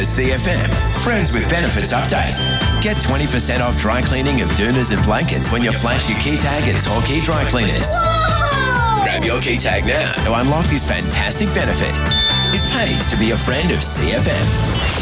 CFM Friends with Benefits update. Get 20% off dry cleaning of doonas and blankets when you flash your key tag at Torquay Dry Cleaners. Grab your key tag now to unlock this fantastic benefit. It pays to be a friend of CFM.